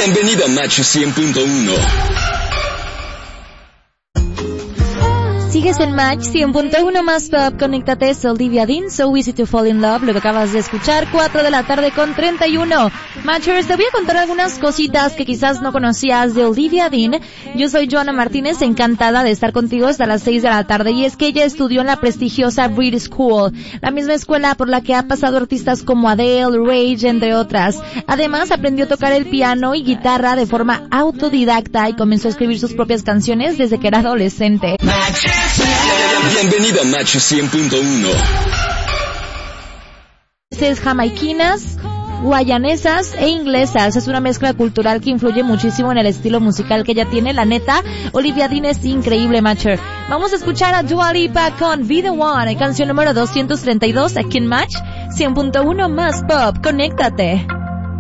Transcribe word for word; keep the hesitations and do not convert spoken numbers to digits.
Bienvenido a Match cien punto uno. Sigues en Match cien punto uno más pop, conéctate, es Olivia Dean, So Easy to Fall in Love, lo que acabas de escuchar, cuatro de la tarde con treinta y uno. Matchers, te voy a contar algunas cositas que quizás no conocías de Olivia Dean. Yo soy Joana Martínez, encantada de estar contigo hasta las seis de la tarde, y es que ella estudió en la prestigiosa Brit School, la misma escuela por la que ha pasado artistas como Adele, Rage, entre otras. Además, aprendió a tocar el piano y guitarra de forma autodidacta y comenzó a escribir sus propias canciones desde que era adolescente. Bienvenido a Match cien punto uno. Es jamaiquinas, guayanesas e inglesas. Es una mezcla cultural que influye muchísimo en el estilo musical que ella tiene. La neta, Olivia Dean es increíble, Matcher. Vamos a escuchar a Dua Lipa con Be The One, canción número doscientos treinta y dos aquí en Match cien punto uno más pop. Conéctate.